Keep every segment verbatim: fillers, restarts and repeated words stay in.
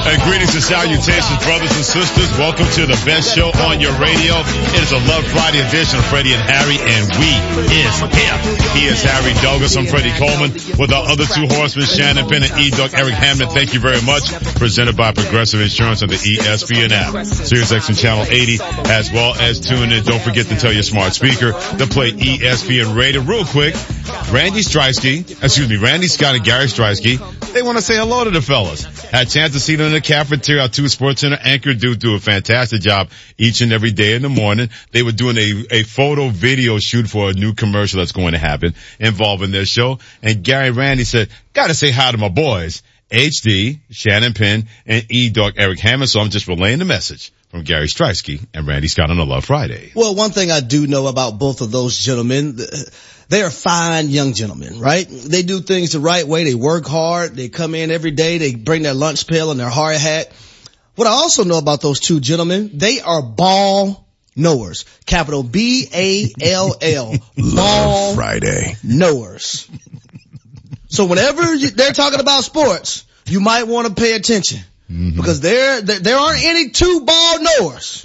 And greetings and salutations, brothers and sisters. Welcome to the best show on your radio. It is a Love Friday edition of Freddie and Harry, and we is him. He is Harry Douglas. I'm Freddie Coleman with our other two horsemen, Shannon Penn and E-Duck Eric Hamden. Thank you very much. Presented by Progressive Insurance on the E S P N app, Sirius X M Channel eighty, as well as tune in. Don't forget to tell your smart speaker to play E S P N Radio. Real quick, Randy Streisky, excuse me, Randy Scott and Gary Streisky, they want to say hello to the fellas. Had a chance to see them in the cafeteria. Our two Sports Center anchor do do a fantastic job each and every day in the morning. They were doing a, a photo video shoot for a new commercial that's going to happen involving their show. And Gary and Randy said, gotta say hi to my boys, H D, Shannon Penn, and E-Dog Eric Hammond. So I'm just relaying the message from Gary Streisky and Randy Scott on a Love Friday. Well, one thing I do know about both of those gentlemen, they are fine young gentlemen, right? They do things the right way. They work hard. They come in every day. They bring their lunch pail and their hard hat. What I also know about those two gentlemen, they are ball knowers. Capital B A L L. Ball Friday knowers. So whenever you, they're talking about sports, you might want to pay attention. Mm-hmm. Because there, there, there aren't any two ball knowers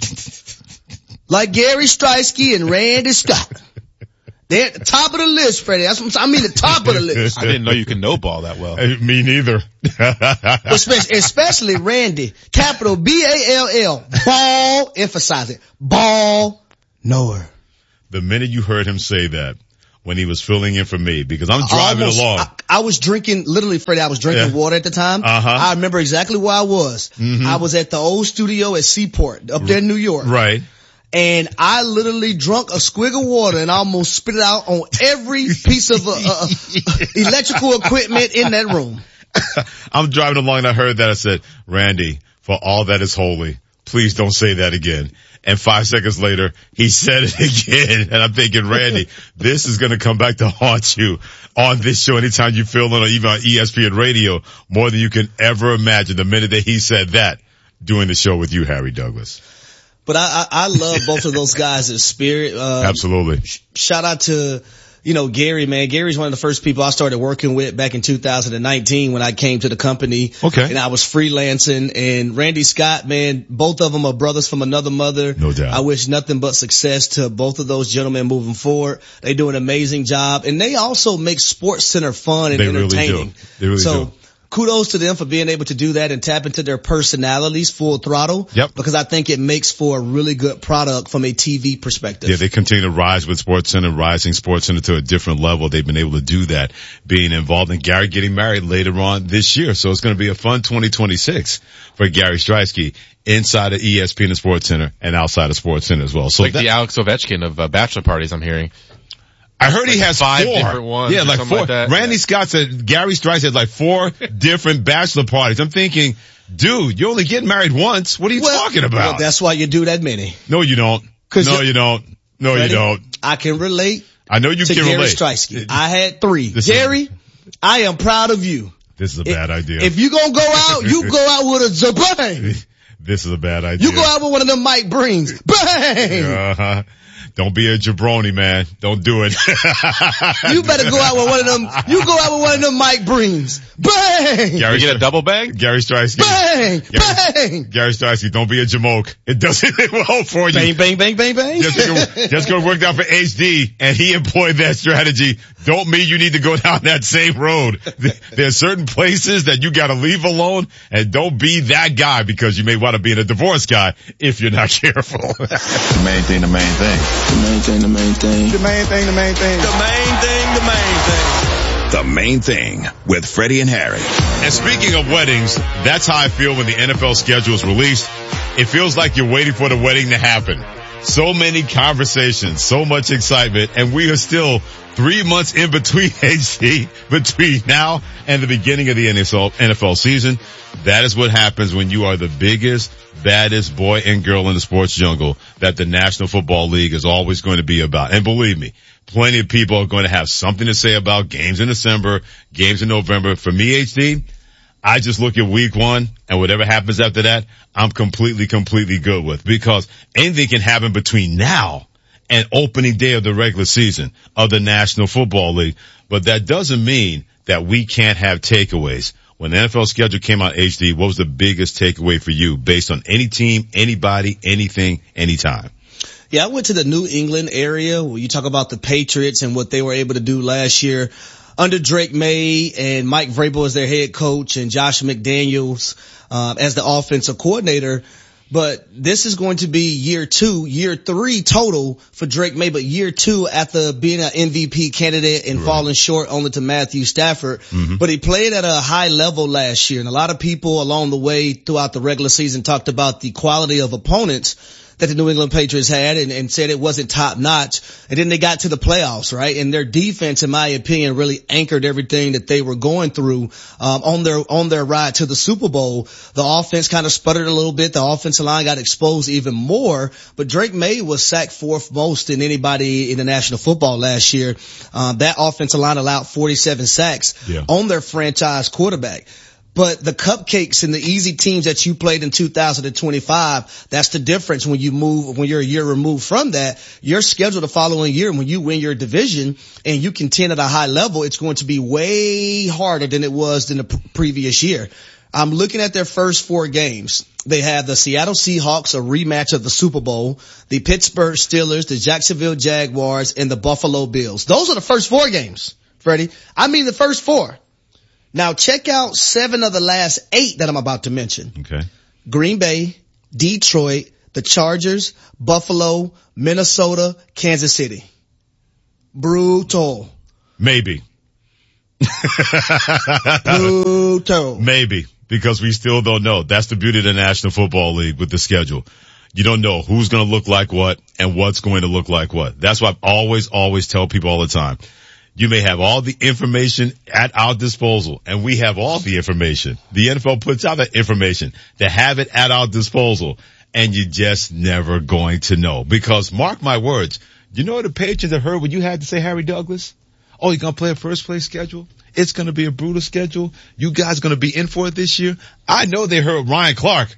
like Gary Streisky and Randy Scott. They're at the top of the list, Freddie. That's what I mean, the top of the list. I didn't know you could know ball that well. Me neither. especially, especially Randy. Capital B A L L. Ball, emphasize it. Ball knower. The minute you heard him say that, when he was filling in for me, because I'm driving Almost, along. I, I was drinking, literally, Freddie, I was drinking yeah. water at the time. Uh-huh. I remember exactly where I was. Mm-hmm. I was at the old studio at Seaport, up there in New York. Right. And I literally drunk a squig of water and almost spit it out on every piece of uh, uh, electrical equipment in that room. I'm driving along and I heard that. I said, Randy, for all that is holy, please don't say that again. And five seconds later, he said it again. And I'm thinking, Randy, this is going to come back to haunt you on this show anytime you feel it, or even on E S P N Radio, more than you can ever imagine the minute that he said that doing the show with you, Harry Douglas. But I, I, I love both of those guys' spirit. Um, Absolutely. Sh- shout out to, you know, Gary, man. Gary's one of the first people I started working with back in two thousand nineteen when I came to the company. Okay. And I was freelancing. And Randy Scott, man, both of them are brothers from another mother. No doubt. I wish nothing but success to both of those gentlemen moving forward. They do an amazing job. And they also make Sports Center fun and they entertaining. Really do. They really so, do. Kudos to them for being able to do that and tap into their personalities full throttle. Yep. Because I think it makes for a really good product from a T V perspective. Yeah, they continue to rise with Sports Center, rising Sports Center to a different level. They've been able to do that, being involved in Gary getting married later on this year. So it's going to be a fun twenty twenty-six for Gary Streisky inside of E S P N and Sports Center and outside of Sports Center as well. So like that, the Alex Ovechkin of uh, bachelor parties, I'm hearing. I heard like he has five four. different ones. Yeah, like four. Like that. Randy yeah. Scott said Gary Streisky had like four different bachelor parties. I'm thinking, dude, you only get married once. What are you well, talking about? Well, that's why you do that many. No, you don't. No, you don't. No, Ready? you don't. I can relate. I know you to can Gary relate. Streisky. I had three. This Gary, is, I am proud of you. This is a bad if, idea. If you gonna go out, you go out with a zabang. This is a bad idea. You go out with one of them Mike Brings. Bang! Uh-huh. Don't be a jabroni, man. Don't do it. You better go out with one of them. You go out with one of them Mike Brings. Bang! Gary, you get a double bang? Gary Streisky. Bang! Gary, bang! Gary Streisky, don't be a jamoke. It doesn't end well for you. Bang, bang, bang, bang, bang. Just because just it worked out for H D and he employed that strategy, don't mean you need to go down that same road. There are certain places that you gotta leave alone, and don't be that guy because you may want to be a divorce guy if you're not careful. The main thing, the main thing. The main thing, the main thing. The main thing, the main thing. The main thing, the main thing. The main thing with Freddie and Harry. And speaking of weddings, that's how I feel when the N F L schedule is released. It feels like you're waiting for the wedding to happen. So many conversations, so much excitement, and we are still three months in between H D, between now and the beginning of the N F L season. That is what happens when you are the biggest, baddest boy and girl in the sports jungle that the National Football League is always going to be about. And believe me, plenty of people are going to have something to say about games in December, games in November. For me, H D, I just look at week one and whatever happens after that, I'm completely, completely good with, because anything can happen between now and opening day of the regular season of the National Football League. But that doesn't mean that we can't have takeaways. When the N F L schedule came out, H D, what was the biggest takeaway for you based on any team, anybody, anything, anytime? Yeah, I went to the New England area where you talk about the Patriots and what they were able to do last year under Drake May and Mike Vrabel as their head coach and Josh McDaniels um, as the offensive coordinator. But this is going to be year two, year three total for Drake May, but year two after being an M V P candidate and right. falling short only to Matthew Stafford. Mm-hmm. But he played at a high level last year, and a lot of people along the way throughout the regular season talked about the quality of opponents that the New England Patriots had and, and said it wasn't top notch. And then they got to the playoffs, right? And their defense, in my opinion, really anchored everything that they were going through, um, on their, on their ride to the Super Bowl. The offense kind of sputtered a little bit. The offensive line got exposed even more, but Drake May was sacked fourth most than anybody in the National Football last year. Um, that offensive line allowed forty-seven sacks yeah. on their franchise quarterback. But the cupcakes and the easy teams that you played in two thousand twenty-five, that's the difference when you move, when you're a year removed from that. Your schedule the following year, when you win your division and you contend at a high level, it's going to be way harder than it was than the p- previous year. I'm looking at their first four games. They have the Seattle Seahawks, a rematch of the Super Bowl, the Pittsburgh Steelers, the Jacksonville Jaguars, and the Buffalo Bills. Those are the first four games, Freddie. I mean the first four. Now check out seven of the last eight that I'm about to mention. Okay. Green Bay, Detroit, the Chargers, Buffalo, Minnesota, Kansas City. Brutal. Maybe. Brutal. Maybe. Because we still don't know. That's the beauty of the National Football League with the schedule. You don't know who's going to look like what and what's going to look like what. That's why I always, always tell people all the time. You may have all the information at our disposal, and we have all the information. The N F L puts out that information to have it at our disposal, and you're just never going to know. Because mark my words, you know the Patriots that heard what you had to say, Harry Douglas? Oh, you're going to play a first place schedule? It's going to be a brutal schedule. You guys going to be in for it this year? I know they heard Ryan Clark,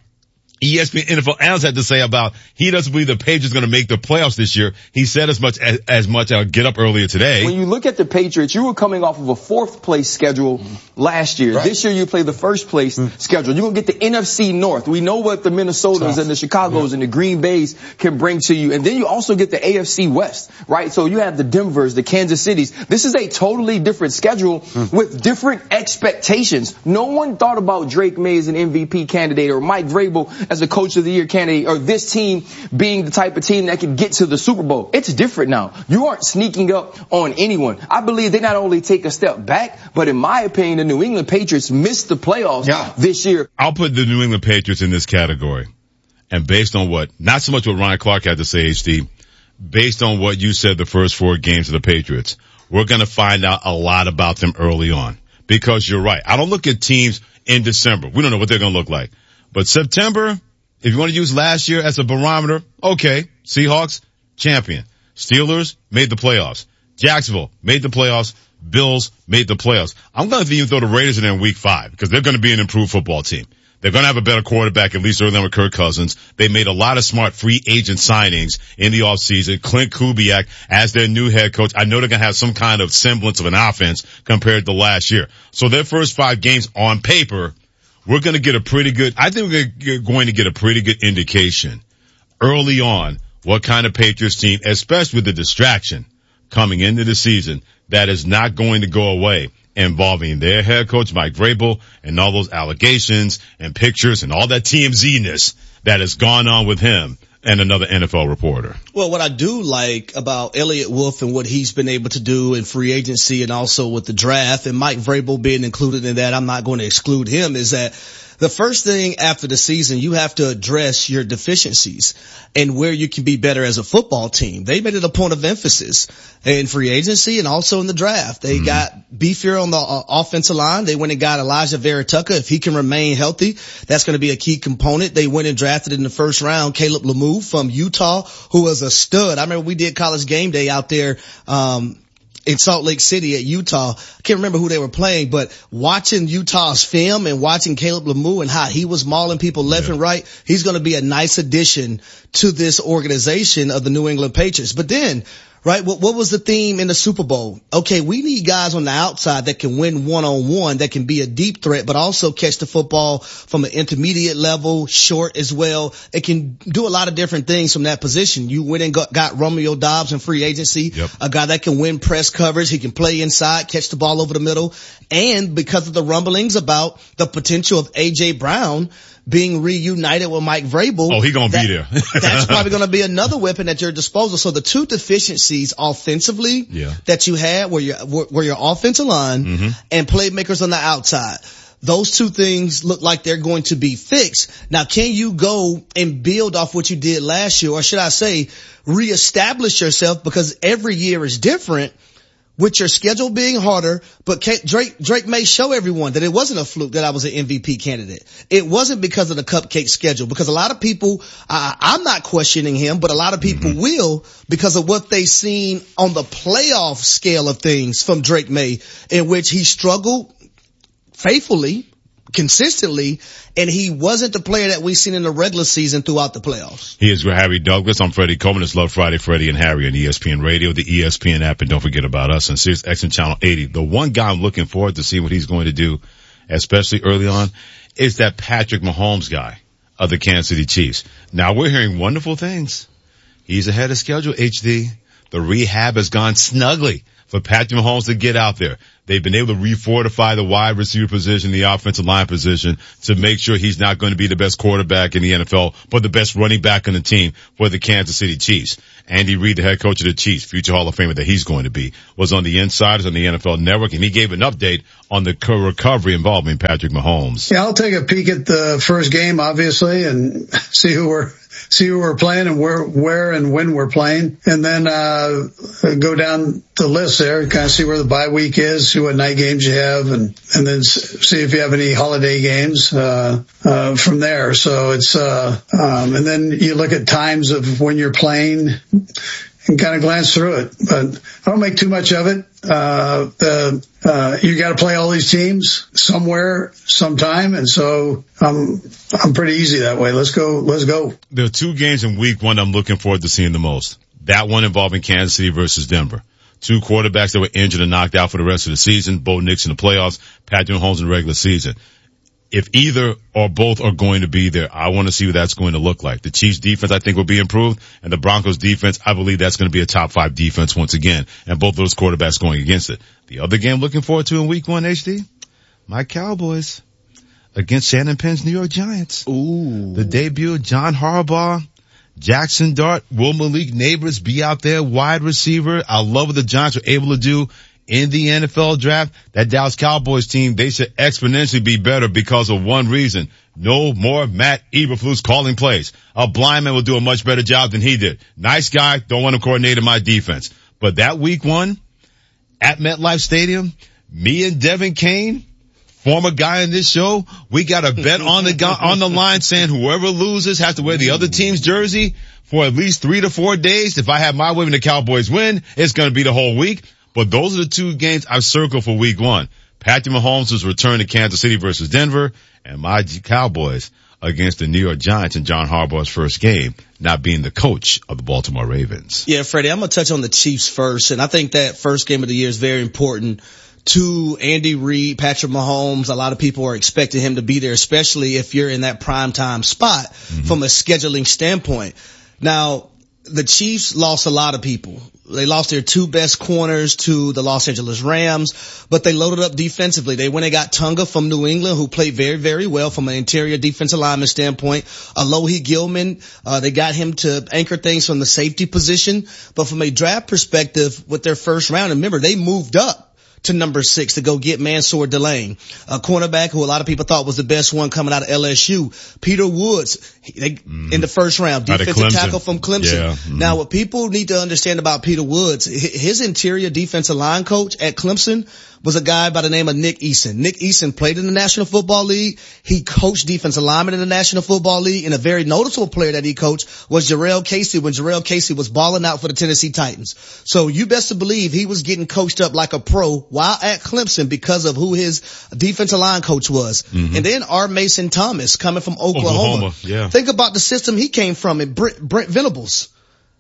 E S P N N F L analyst, had to say about he doesn't believe the Patriots going to make the playoffs this year. He said as much as, as much I'll get up earlier today. When you look at the Patriots, you were coming off of a fourth place schedule last year. Right. This year you play the first place mm. schedule. You're going to get the N F C North. We know what the Minnesotas Tough. and the Chicagos yeah. and the Green Bays can bring to you. And then you also get the A F C West, right? So you have the Denvers, the Kansas Cities. This is a totally different schedule mm. with different expectations. No one thought about Drake May as an M V P candidate or Mike Vrabel as a Coach of the Year candidate or this team being the type of team that can get to the Super Bowl. It's different now. You aren't sneaking up on anyone. I believe they not only take a step back, but in my opinion, the New England Patriots missed the playoffs yeah. this year. I'll put the New England Patriots in this category. And based on what, not so much what Ryan Clark had to say, H D, based on what you said the first four games of the Patriots, we're going to find out a lot about them early on. Because you're right. I don't look at teams in December. We don't know what they're going to look like. But September, if you want to use last year as a barometer, okay. Seahawks, champion. Steelers made the playoffs. Jacksonville made the playoffs. Bills made the playoffs. I'm going to even throw the Raiders in there in week five because they're going to be an improved football team. They're going to have a better quarterback, at least early on with Kirk Cousins. They made a lot of smart free agent signings in the offseason. Clint Kubiak as their new head coach. I know they're going to have some kind of semblance of an offense compared to last year. So their first five games on paper, we're going to get a pretty good, I think we're going to get a pretty good indication early on what kind of Patriots team, especially with the distraction coming into the season, that is not going to go away, involving their head coach, Mike Vrabel, and all those allegations and pictures and all that T M Z-ness that has gone on with him and another N F L reporter. Well, what I do like about Elliott Wolf and what he's been able to do in free agency and also with the draft, and Mike Vrabel being included in that, I'm not going to exclude him, is that the first thing after the season, you have to address your deficiencies and where you can be better as a football team. They made it a point of emphasis in free agency and also in the draft. They mm-hmm. got beefier on the uh, offensive line. They went and got Elijah Vera Tucker. If he can remain healthy, that's going to be a key component. They went and drafted in the first round Caleb Lemieux from Utah, who was a stud. I remember we did College Game Day out there, um, in Salt Lake City at Utah. I can't remember who they were playing, but watching Utah's film and watching Caleb Lemieux and how he was mauling people left yeah. and right, he's going to be a nice addition to this organization of the New England Patriots. But then right? What, what was the theme in the Super Bowl? Okay, we need guys on the outside that can win one-on-one, that can be a deep threat, but also catch the football from an intermediate level, short as well. It can do a lot of different things from that position. You went and got, got Romeo Doubs in free agency, yep. a guy that can win press coverage. He can play inside, catch the ball over the middle. And because of the rumblings about the potential of A J Brown being reunited with Mike Vrabel. Oh, he gonna that, be there. That's probably gonna be another weapon at your disposal. So the two deficiencies offensively yeah. that you had were your, were, were your offensive line mm-hmm. and playmakers on the outside. Those two things look like they're going to be fixed. Now, can you go and build off what you did last year, or should I say reestablish yourself, because every year is different with your schedule being harder, but Drake, Drake may show everyone that it wasn't a fluke that I was an M V P candidate. It wasn't because of the cupcake schedule, because a lot of people, uh, I'm not questioning him, but a lot of people mm-hmm. will, because of what they've seen on the playoff scale of things from Drake May, in which he struggled faithfully, consistently, and he wasn't the player that we've seen in the regular season throughout the playoffs. He is Harry Douglas. I'm Freddie Coleman. It's Love Friday, Freddie and Harry on E S P N Radio, the E S P N app, and don't forget about us on Sirius X M Channel eighty. The one guy I'm looking forward to see what he's going to do, especially early on, is that Patrick Mahomes guy of the Kansas City Chiefs. Now, we're hearing wonderful things. He's ahead of schedule, H D. The rehab has gone snugly for Patrick Mahomes to get out there. They've been able to refortify the wide receiver position, the offensive line position, to make sure he's not going to be the best quarterback in the N F L, but the best running back on the team for the Kansas City Chiefs. Andy Reid, the head coach of the Chiefs, future Hall of Famer that he's going to be, was on the Insiders on the N F L Network, and he gave an update on the recovery involving Patrick Mahomes. Yeah, I'll take a peek at the first game, obviously, and see who we're see who we're playing and where where and when we're playing, and then uh go down the list there and kind of see where the bye week is, see what night games you have, and and then see if you have any holiday games uh uh from there. So it's uh um and then you look at times of when you're playing and kind of glance through it, but I don't make too much of it. Uh, the, uh, you got to play all these teams somewhere, sometime. And so I'm, I'm pretty easy that way. Let's go. Let's go. There are two games in week one I'm looking forward to seeing the most. That one involving Kansas City versus Denver. Two quarterbacks that were injured and knocked out for the rest of the season. Bo Nix in the playoffs, Patrick Mahomes in the regular season. If either or both are going to be there, I want to see what that's going to look like. The Chiefs defense, I think, will be improved, and the Broncos defense, I believe that's going to be a top five defense once again, and both those quarterbacks going against it. The other game looking forward to in week one, H D, my Cowboys against Shannon Penn's New York Giants. Ooh. The debut of John Harbaugh, Jackson Dart, will Malik Neighbors be out there, wide receiver. I love what the Giants were able to do in the N F L draft. That Dallas Cowboys team, they should exponentially be better because of one reason. No more Matt Eberflus calling plays. A blind man will do a much better job than he did. Nice guy, don't want to coordinate in my defense. But that week one at MetLife Stadium, me and Devin Kane, former guy in this show, we got a bet on the on the line saying whoever loses has to wear the other team's jersey for at least three to four days. If I have my way when the Cowboys win, it's going to be the whole week. But those are the two games I've circled for week one. Patrick Mahomes' return to Kansas City versus Denver, and my Cowboys against the New York Giants in John Harbaugh's first game, not being the coach of the Baltimore Ravens. Yeah, Freddie, I'm going to touch on the Chiefs first, and I think that first game of the year is very important to Andy Reid, Patrick Mahomes. A lot of people are expecting him to be there, especially if you're in that primetime spot mm-hmm. from a scheduling standpoint. Now, the Chiefs lost a lot of people. They lost their two best corners to the Los Angeles Rams, but they loaded up defensively. They went and got Tunga from New England, who played very, very well from an interior defensive lineman standpoint. Alohi Gilman, uh, they got him to anchor things from the safety position. But from a draft perspective, with their first round, remember, they moved up to number six to go get Mansour Delane, a cornerback who a lot of people thought was the best one coming out of L S U. Peter Woods, they, mm-hmm. in the first round, defensive tackle from Clemson. Yeah. Mm-hmm. Now, what people need to understand about Peter Woods, his interior defensive line coach at Clemson was a guy by the name of Nick Eason. Nick Eason played in the National Football League. He coached defensive linemen in the National Football League, and a very noticeable player that he coached was Jarrell Casey when Jarrell Casey was balling out for the Tennessee Titans. So you best to believe he was getting coached up like a pro while at Clemson because of who his defensive line coach was. Mm-hmm. And then R. Mason Thomas coming from Oklahoma. Oklahoma, yeah. Think about the system he came from, and Brent, Brent Venables.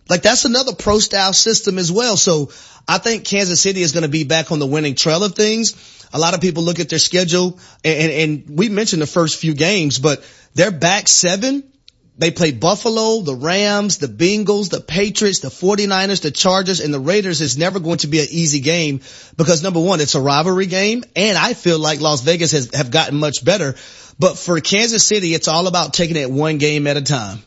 Like that's another pro style system as well. So I think Kansas City is going to be back on the winning trail of things. A lot of people look at their schedule and, and, and we mentioned the first few games, but they're back seven. They play Buffalo, the Rams, the Bengals, the Patriots, the forty-niners, the Chargers, and the Raiders. Is never going to be an easy game because number one, it's a rivalry game, and I feel like Las Vegas has have gotten much better. But for Kansas City, it's all about taking it one game at a time.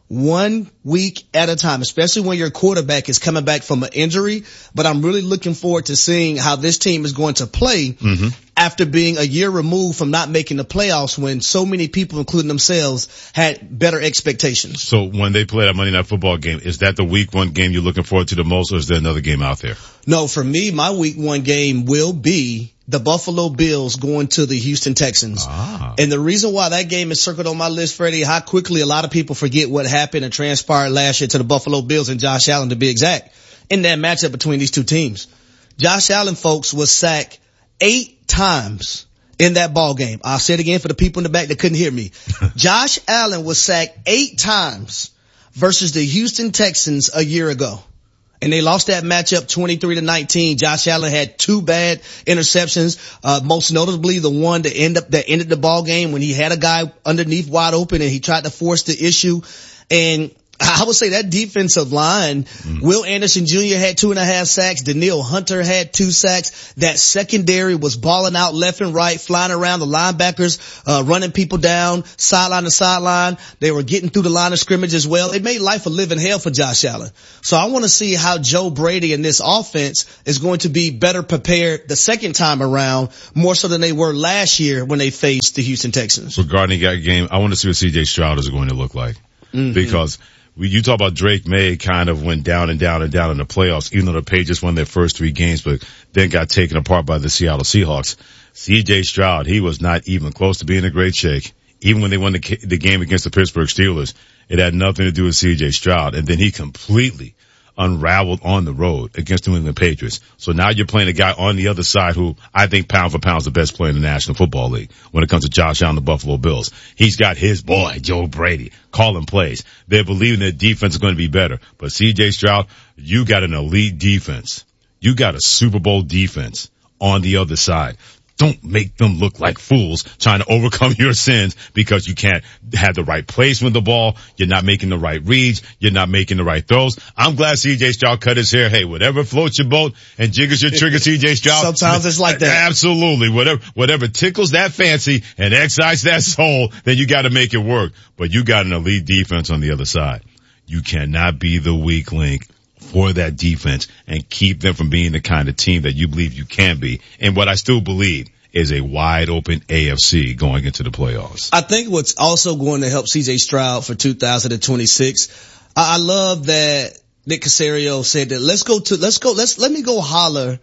One week at a time, especially when your quarterback is coming back from an injury. But I'm really looking forward to seeing how this team is going to play mm-hmm. after being a year removed from not making the playoffs when so many people, including themselves, had better expectations. So when they play that Monday Night Football game, is that the week one game you're looking forward to the most, or is there another game out there? No, for me, my week one game will be the Buffalo Bills going to the Houston Texans. Ah. And the reason why that game is circled on my list, Freddie, how quickly a lot of people forget what happened and transpired last year to the Buffalo Bills and Josh Allen, to be exact, in that matchup between these two teams. Josh Allen, folks, was sacked eight times in that ball game. I'll say it again for the people in the back that couldn't hear me. Josh Allen was sacked eight times versus the Houston Texans a year ago. And they lost that matchup twenty-three to nineteen. Josh Allen had two bad interceptions, uh, most notably the one that ended up, that ended the ball game when he had a guy underneath wide open and he tried to force the issue. And I would say that defensive line, mm. Will Anderson Junior had two and a half sacks. Danielle Hunter had two sacks. That secondary was balling out left and right, flying around the linebackers, uh, running people down, sideline to sideline. They were getting through the line of scrimmage as well. It made life a living hell for Josh Allen. So I want to see how Joe Brady and this offense is going to be better prepared the second time around, more so than they were last year when they faced the Houston Texans. Regarding that game, I want to see what C J Stroud is going to look like mm-hmm. because you talk about Drake May kind of went down and down and down in the playoffs, even though the Patriots won their first three games, but then got taken apart by the Seattle Seahawks. C J Stroud, he was not even close to being a great shake. Even when they won the, the game against the Pittsburgh Steelers, it had nothing to do with C J Stroud. And then he completely unraveled on the road against New England Patriots. So now you're playing a guy on the other side who I think pound for pound is the best player in the National Football League when it comes to Josh Allen, the Buffalo Bills. He's got his boy, Joe Brady, calling plays. They're believing their defense is going to be better. But C J Stroud, you got an elite defense. You got a Super Bowl defense on the other side. Don't make them look like fools trying to overcome your sins because you can't have the right placement with the ball. You're not making the right reads. You're not making the right throws. I'm glad C J Stroud cut his hair. Hey, whatever floats your boat and jiggles your trigger, C J Stroud. Sometimes it's like that. Absolutely. Whatever, whatever tickles that fancy and excites that soul, then you got to make it work. But you got an elite defense on the other side. You cannot be the weak link for that defense and keep them from being the kind of team that you believe you can be. And what I still believe is a wide open A F C going into the playoffs. I think what's also going to help C J Stroud for two thousand twenty-six, I love that Nick Caserio said that let's go to, let's go, let's, let me go holler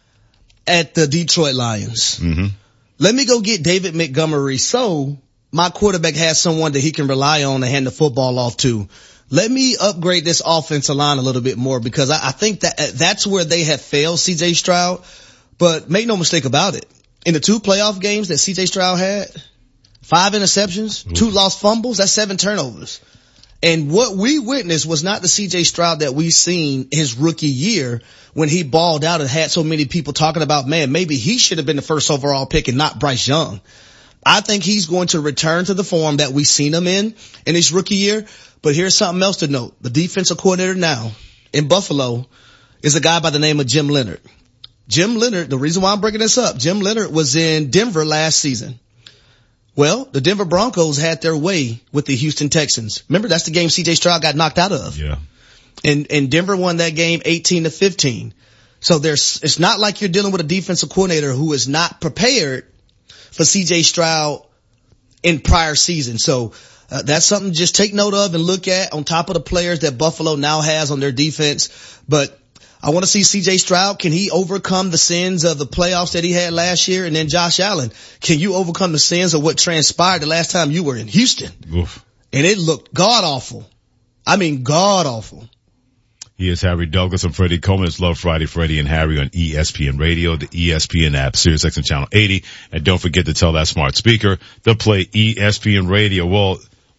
at the Detroit Lions. Mm-hmm. Let me go get David Montgomery so my quarterback has someone that he can rely on to hand the football off to. Let me upgrade this offensive line a little bit more because I, I think that that's where they have failed C J Stroud. But make no mistake about it. In the two playoff games that C J Stroud had, five interceptions, two lost fumbles, that's seven turnovers. And what we witnessed was not the C J Stroud that we seen his rookie year when he balled out and had so many people talking about, man, maybe he should have been the first overall pick and not Bryce Young. I think he's going to return to the form that we've seen him in in his rookie year. But here's something else to note. The defensive coordinator now in Buffalo is a guy by the name of Jim Leonhard. Jim Leonhard, the reason why I'm bringing this up, Jim Leonhard was in Denver last season. Well, the Denver Broncos had their way with the Houston Texans. Remember, that's the game C J Stroud got knocked out of. Yeah. And, and Denver won that game eighteen to fifteen. So there's, it's not like you're dealing with a defensive coordinator who is not prepared for C J Stroud in prior seasons. So, Uh, that's something to just take note of and look at on top of the players that Buffalo now has on their defense. But I want to see C J Stroud. Can he overcome the sins of the playoffs that he had last year? And then Josh Allen, can you overcome the sins of what transpired the last time you were in Houston? Oof. And it looked god awful. I mean, god awful. He is Harry Douglas. I'm Freddie Coleman. It's Love Friday, Freddie and Harry on E S P N Radio, the E S P N app, SiriusXM Channel eighty. And don't forget to tell that smart speaker to play E S P N Radio. Well,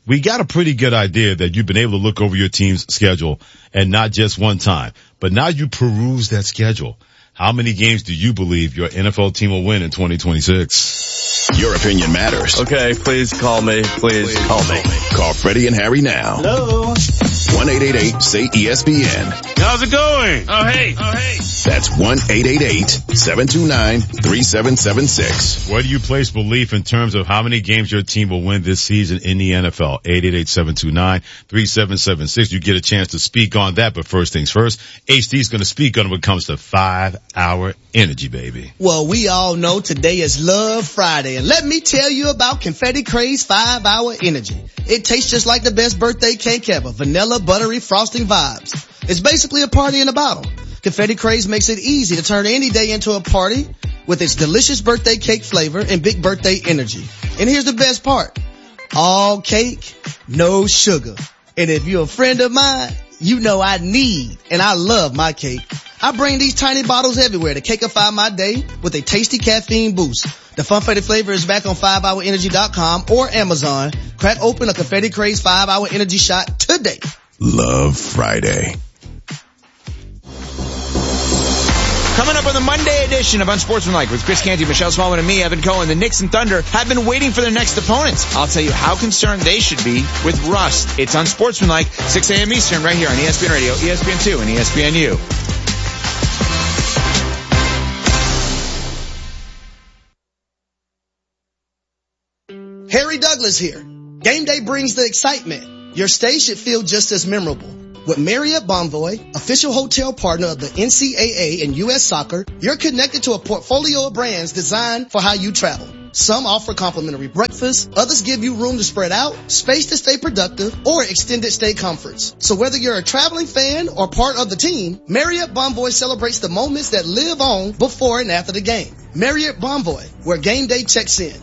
we got a pretty good idea that you've been able to look over your team's schedule and not just one time, but now you peruse that schedule. How many games do you believe your N F L team will win in twenty twenty-six? Your opinion matters. Okay, please call me. Please, please call me. Call Freddie and Harry now. Hello. one eight eight eight say E S P N. How's it going? Oh, hey. Oh, hey. That's one eight eight eight seven two nine three seven seven six. Where do you place belief in terms of how many games your team will win this season in the N F L? eight eight eight seven two nine three seven seven six. You get a chance to speak on that, but first things first, H D's going to speak on it when it comes to five-hour energy, baby. Well, we all know today is Love Friday, and let me tell you about Confetti Craze five-hour energy. It tastes just like the best birthday cake ever. Vanilla, buttery, frosting vibes. It's basically a party in a bottle. Confetti Craze makes it easy to turn any day into a party with its delicious birthday cake flavor and big birthday energy. And here's the best part. All cake, no sugar. And if you're a friend of mine, you know I need and I love my cake. I bring these tiny bottles everywhere to cakeify my day with a tasty caffeine boost. The Funfetti flavor is back on five hour energy dot com or Amazon. Crack open a Confetti Craze five hour energy shot today. Love Friday. Coming up on the Monday edition of Unsportsmanlike with Chris Canty, Michelle Smallman, and me, Evan Cohen, the Knicks and Thunder have been waiting for their next opponents. I'll tell you how concerned they should be with rust. It's Unsportsmanlike, six a.m. Eastern, right here on E S P N Radio, E S P N two, and E S P N U. Harry Douglas here. Game day brings the excitement. Your stay should feel just as memorable. With Marriott Bonvoy, official hotel partner of the N C double A and U S Soccer, you're connected to a portfolio of brands designed for how you travel. Some offer complimentary breakfast, others give you room to spread out, space to stay productive, or extended stay comforts. So whether you're a traveling fan or part of the team, Marriott Bonvoy celebrates the moments that live on before and after the game. Marriott Bonvoy, where game day checks in.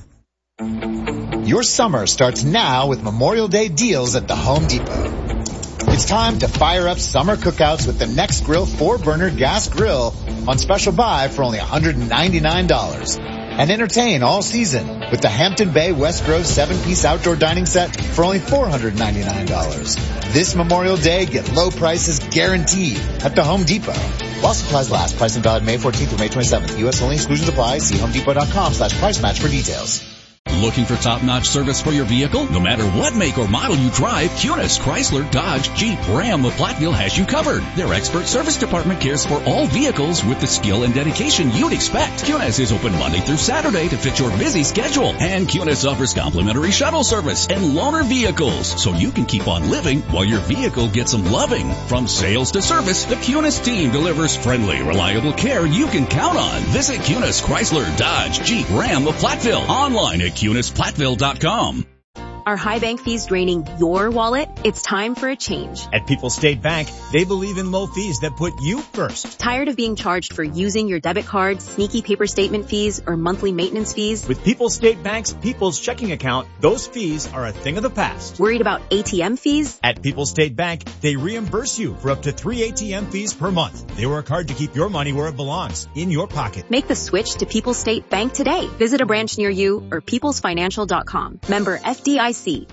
Your summer starts now with Memorial Day deals at the Home Depot. It's time to fire up summer cookouts with the Next Grill four burner gas grill on special buy for only one hundred ninety-nine dollars. And entertain all season with the Hampton Bay West Grove seven piece outdoor dining set for only four hundred ninety-nine dollars. This Memorial Day, get low prices guaranteed at the Home Depot. While supplies last, pricing valid May fourteenth through May twenty-seventh. U S only, exclusions apply. See homedepot.com slash price match for details. Looking for top-notch service for your vehicle? No matter what make or model you drive, Cunis, Chrysler, Dodge, Jeep, Ram of Platteville has you covered. Their expert service department cares for all vehicles with the skill and dedication you'd expect. Cunis is open Monday through Saturday to fit your busy schedule. And Cunis offers complimentary shuttle service and loaner vehicles, so you can keep on living while your vehicle gets some loving. From sales to service, the Cunis team delivers friendly, reliable care you can count on. Visit Cunis, Chrysler, Dodge, Jeep, Ram of Platteville online at Cunis Platteville dot com. Are high bank fees draining your wallet? It's time for a change. At People's State Bank, they believe in low fees that put you first. Tired of being charged for using your debit card, sneaky paper statement fees, or monthly maintenance fees? With People's State Bank's People's Checking Account, those fees are a thing of the past. Worried about A T M fees? At People's State Bank, they reimburse you for up to three A T M fees per month. They work hard to keep your money where it belongs, in your pocket. Make the switch to People's State Bank today. Visit a branch near you or peoples financial dot com. Member F D I C.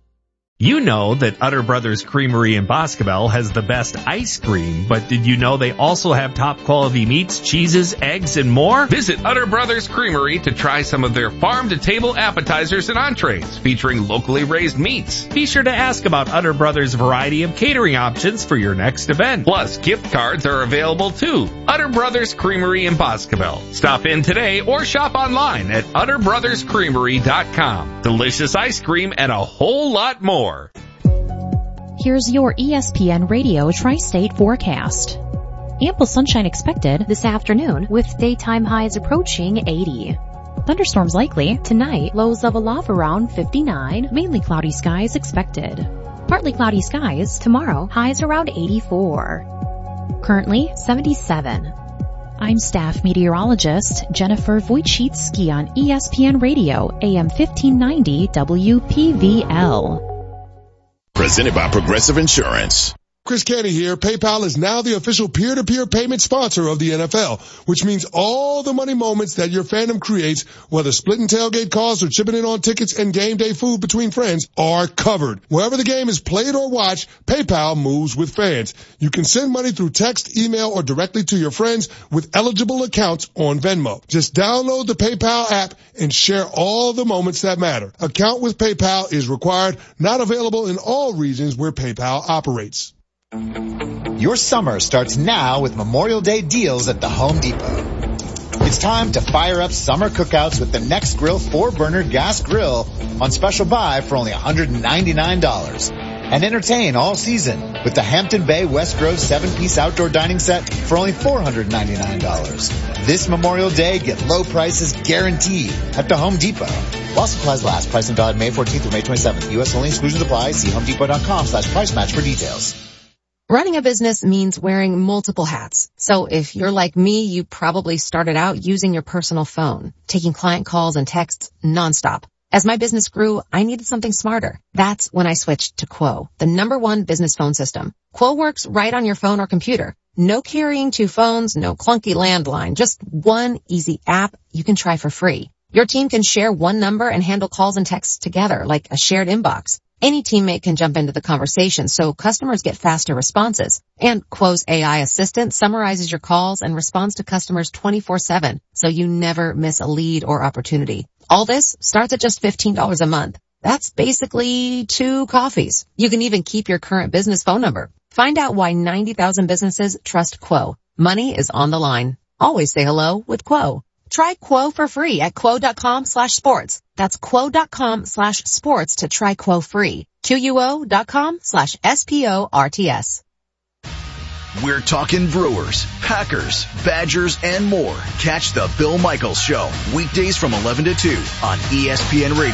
You know that Utter Brothers Creamery in Boscobel has the best ice cream, but did you know they also have top quality meats, cheeses, eggs, and more? Visit Utter Brothers Creamery to try some of their farm-to-table appetizers and entrees featuring locally raised meats. Be sure to ask about Utter Brothers' variety of catering options for your next event. Plus, gift cards are available too. Utter Brothers Creamery in Boscobel. Stop in today or shop online at utter brothers creamery dot com. Delicious ice cream and a whole lot more. Here's your E S P N Radio Tri-State forecast. Ample sunshine expected this afternoon with daytime highs approaching eighty. Thunderstorms likely tonight, lows level off around fifty-nine, mainly cloudy skies expected. Partly cloudy skies tomorrow, highs around eighty-four. Currently seventy-seven. I'm staff meteorologist Jennifer Wojcicki on E S P N Radio, A M fifteen ninety W P V L. Presented by Progressive Insurance. Chris Canty here. PayPal is now the official peer-to-peer payment sponsor of the N F L, which means all the money moments that your fandom creates, whether splitting tailgate costs or chipping in on tickets and game day food between friends, are covered. Wherever the game is played or watched, PayPal moves with fans. You can send money through text, email, or directly to your friends with eligible accounts on Venmo. Just download the PayPal app and share all the moments that matter. Account with PayPal is required, not available in all regions where PayPal operates. Your summer starts now with Memorial Day deals at the Home Depot. It's time to fire up summer cookouts with the Nextgrill four-burner gas grill on special buy for only one hundred ninety-nine dollars. And entertain all season with the Hampton Bay West Grove seven-piece outdoor dining set for only four hundred ninety-nine dollars. This Memorial Day, get low prices guaranteed at the Home Depot. While supplies last, pricing valid May fourteenth through May twenty-seventh. U S only, exclusions apply. See homedepot.com slash price match for details. Running a business means wearing multiple hats. So if you're like me, you probably started out using your personal phone, taking client calls and texts nonstop. As my business grew, I needed something smarter. That's when I switched to Quo, the number one business phone system. Quo works right on your phone or computer. No carrying two phones, no clunky landline, just one easy app you can try for free. Your team can share one number and handle calls and texts together like a shared inbox. Any teammate can jump into the conversation, so customers get faster responses. And Quo's A I assistant summarizes your calls and responds to customers twenty-four seven, so you never miss a lead or opportunity. All this starts at just fifteen dollars a month. That's basically two coffees. You can even keep your current business phone number. Find out why ninety thousand businesses trust Quo. Money is on the line. Always say hello with Quo. Try Quo for free at quo.com slash sports. That's quo.com slash sports to try Quo free. Q-U-O.com slash S-P-O-R-T-S. We're talking Brewers, Packers, Badgers, and more. Catch the Bill Michaels Show weekdays from eleven to two on E S P N Radio.